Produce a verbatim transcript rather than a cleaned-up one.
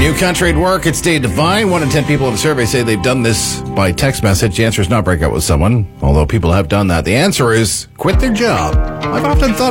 New country at work, it's Dave Devine. One in ten people in the survey say they've done this by text message. The answer is not break up with someone, although people have done that. The answer is quit their job. I've often thought